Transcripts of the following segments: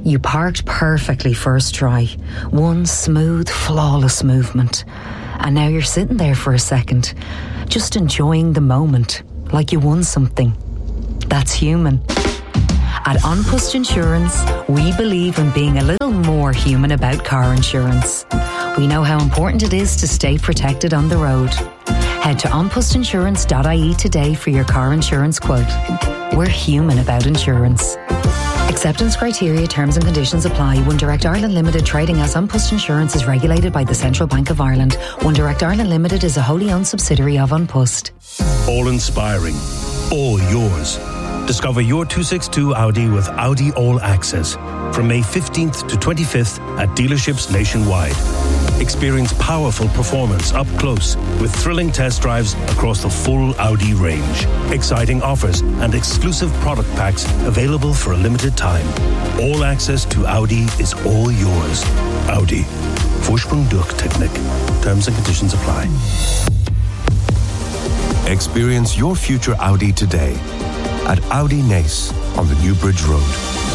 You parked perfectly first try. One smooth, flawless movement. And now you're sitting there for a second, just enjoying the moment, like you won something. That's human. At An Post Insurance, we believe in being a little more human about car insurance. We know how important it is to stay protected on the road. Head to onpostinsurance.ie today for your car insurance quote. We're human about insurance. Acceptance criteria, terms and conditions apply. One Direct Ireland Limited, trading as An Post Insurance, is regulated by the Central Bank of Ireland. One Direct Ireland Limited is a wholly owned subsidiary of An Post. All inspiring, all yours. Discover your 262 Audi with Audi All Access from May 15th to 25th at dealerships nationwide. Experience powerful performance up close with thrilling test drives across the full Audi range. Exciting offers and exclusive product packs available for a limited time. All access to Audi is all yours. Audi. Vorsprung durch Technik. Terms and conditions apply. Experience your future Audi today at Audi Nace on the Newbridge Road.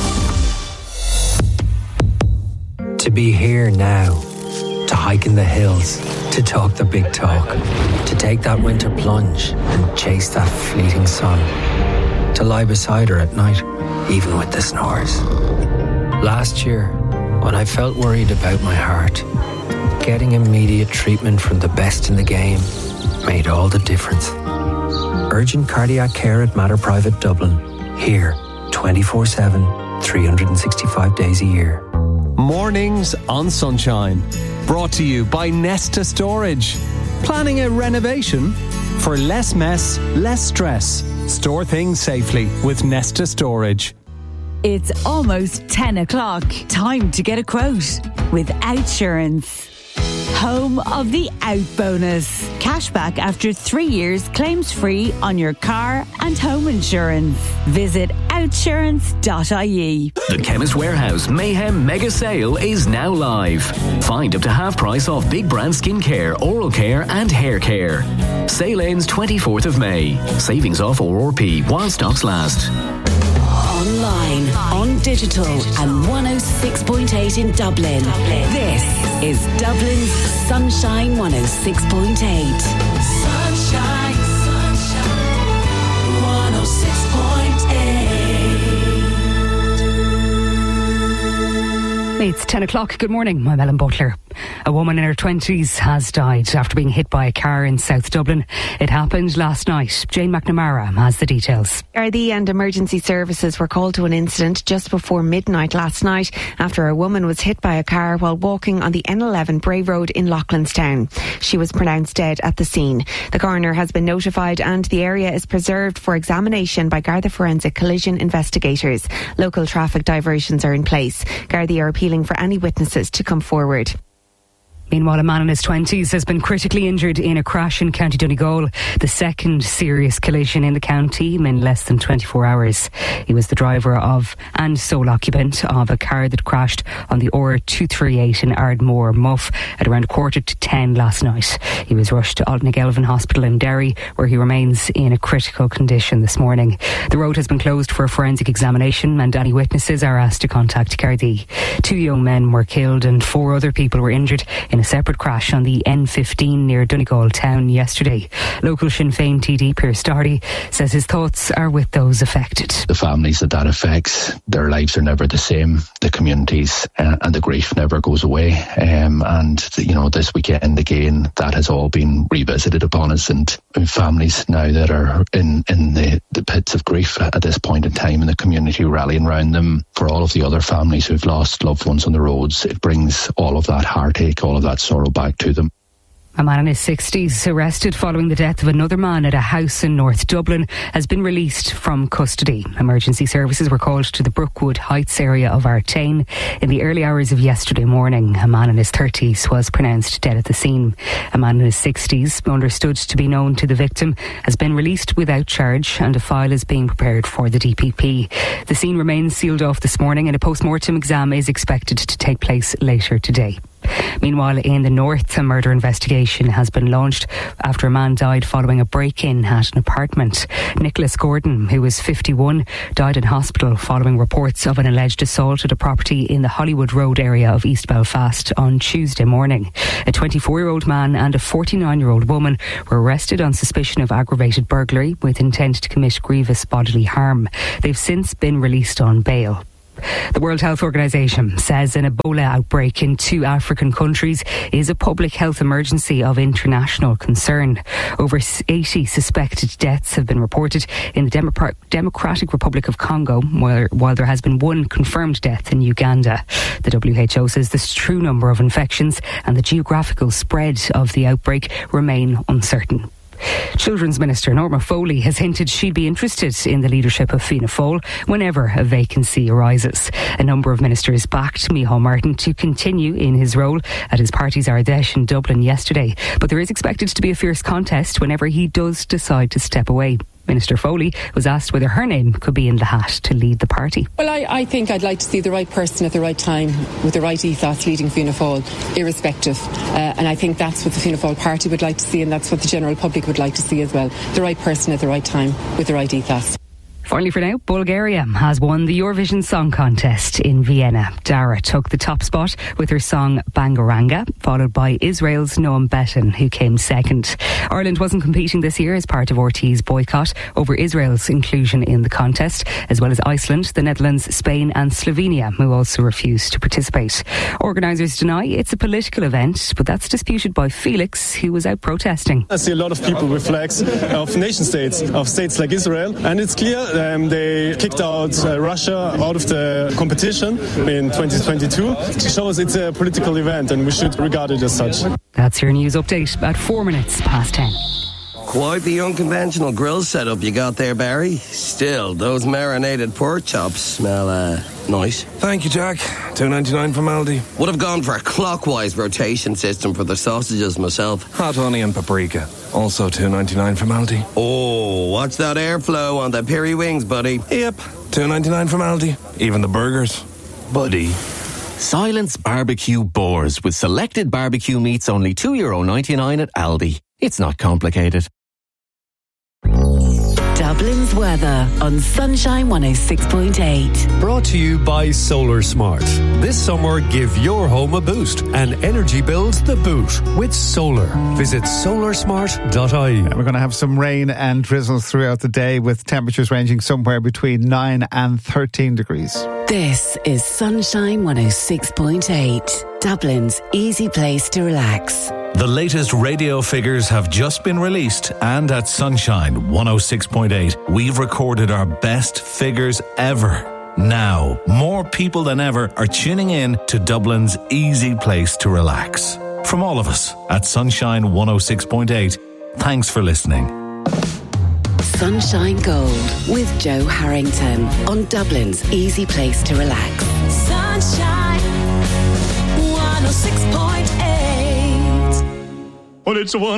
To be here now, to hike in the hills, to talk the big talk, to take that winter plunge and chase that fleeting sun, to lie beside her at night, even with the snores. Last year, when I felt worried about my heart, getting immediate treatment from the best in the game made all the difference. Urgent cardiac care at Mater Private Dublin. Here, 24/7, 365 days a year. Mornings on Sunshine. Brought to you by Nesta Storage. Planning a renovation? For less mess, less stress. Store things safely with Nesta Storage. It's almost 10 o'clock. Time to get a quote with Outsurance. Home of the Out Bonus. Cashback after 3 years, claims free on your car and home insurance. Visit outsurance.ie. The Chemist Warehouse Mayhem Mega Sale is now live. Find up to half price off big brand skincare, oral care and hair care. Sale ends 24th of May. Savings off ORP while stocks last. Online, on digital, and 106.8 in Dublin. This is Dublin's Sunshine 106.8. Sunshine, sunshine, 106.8. It's 10 o'clock. Good morning. I'm Ellen Butler. A woman in her 20s has died after being hit by a car in South Dublin. It happened last night. Jane McNamara has the details. Gardaí and emergency services were called to an incident just before midnight last night after a woman was hit by a car while walking on the N11 Bray Road in Loughlinstown. She was pronounced dead at the scene. The coroner has been notified and the area is preserved for examination by Garda Forensic collision investigators. Local traffic diversions are in place. Gardaí are appealing for any witnesses to come forward. Meanwhile, a man in his 20s has been critically injured in a crash in County Donegal, the second serious collision in the county in less than 24 hours. He was the driver of and sole occupant of a car that crashed on the R238 in Ardmore, Muff, at around 9:45 last night. He was rushed to Altnagelvin Hospital in Derry, where he remains in a critical condition this morning. The road has been closed for a forensic examination and any witnesses are asked to contact Gardaí. 2 young men were killed and 4 other people were injured in a separate crash on the N15 near Donegal town yesterday. Local Sinn Féin TD Pearse Doherty says his thoughts are with those affected. The families that affects, their lives are never the same. The communities and the grief never goes away. And this weekend again, that has all been revisited upon us, and families now that are in the pits of grief at this point in time, and the community rallying around them. For all of the other families who've lost loved ones on the roads, it brings all of that heartache, all of that sorrow back to them. A man in his 60s, arrested following the death of another man at a house in North Dublin, has been released from custody. Emergency services were called to the Brookwood Heights area of Artane in the early hours of yesterday morning. A man in his 30s was pronounced dead at the scene. A man in his 60s, understood to be known to the victim, has been released without charge and a file is being prepared for the DPP. The scene remains sealed off this morning and a post-mortem exam is expected to take place later today. Meanwhile, in the north, a murder investigation has been launched after a man died following a break-in at an apartment. Nicholas Gordon, who was 51, died in hospital following reports of an alleged assault at a property in the Hollywood Road area of East Belfast on Tuesday morning. A 24-year-old man and a 49-year-old woman were arrested on suspicion of aggravated burglary with intent to commit grievous bodily harm. They've since been released on bail. The World Health Organization says an Ebola outbreak in 2 African countries is a public health emergency of international concern. Over 80 suspected deaths have been reported in the Democratic Republic of Congo, while there has been 1 confirmed death in Uganda. The WHO says the true number of infections and the geographical spread of the outbreak remain uncertain. Children's Minister Norma Foley has hinted she'd be interested in the leadership of Fianna Fáil whenever a vacancy arises. A number of ministers backed Micheál Martin to continue in his role at his party's Ardèche in Dublin yesterday, but there is expected to be a fierce contest whenever he does decide to step away. Minister Foley was asked whether her name could be in the hat to lead the party. Well, I think I'd like to see the right person at the right time with the right ethos leading Fianna Fáil, irrespective. And I think that's what the Fianna Fáil party would like to see, and that's what the general public would like to see as well. The right person at the right time with the right ethos. Finally for now, Bulgaria has won the Eurovision Song Contest in Vienna. Dara took the top spot with her song Bangaranga, followed by Israel's Noam Betten, who came second. Ireland wasn't competing this year as part of RTÉ's boycott over Israel's inclusion in the contest, as well as Iceland, the Netherlands, Spain and Slovenia, who also refused to participate. Organisers deny it's a political event, but that's disputed by Felix, who was out protesting. I see a lot of people with flags of nation states, of states like Israel, and it's clear they kicked out Russia out of the competition in 2022. It shows it's a political event and we should regard it as such. That's your news update at 4 minutes past 10. Quite the unconventional grill setup you got there, Barry. Still, those marinated pork chops smell nice. Thank you, Jack. $2.99 from Aldi. Would have gone for a clockwise rotation system for the sausages myself. Hot honey and paprika. Also $2.99 from Aldi. Oh, watch that airflow on the peri wings, buddy. Yep, $2.99 from Aldi. Even the burgers. Buddy. Silence Barbecue Boars with selected barbecue meats only €2.99 at Aldi. It's not complicated. Dublin's weather on Sunshine 106.8. Brought to you by Solar Smart. This summer, give your home a boost and energy bills the boot with solar. Visit solarsmart.ie. We're going to have some rain and drizzle throughout the day with temperatures ranging somewhere between 9 and 13 degrees. This is Sunshine 106.8. Dublin's easy place to relax. The latest radio figures have just been released, and at Sunshine 106.8, we've recorded our best figures ever. Now, more people than ever are tuning in to Dublin's easy place to relax. From all of us at Sunshine 106.8, thanks for listening. Sunshine Gold with Joe Harrington on Dublin's easy place to relax. Sunshine 106.8. Well, it's a one.